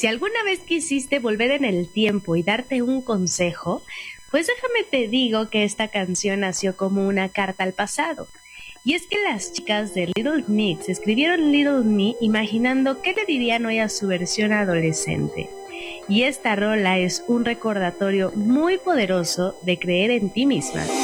Si alguna vez quisiste volver en el tiempo y darte un consejo, pues déjame te digo que esta canción nació como una carta al pasado. Y es que las chicas de Little Mix escribieron Little Me imaginando qué le dirían hoy a su versión adolescente. Y esta rola es un recordatorio muy poderoso de creer en ti misma.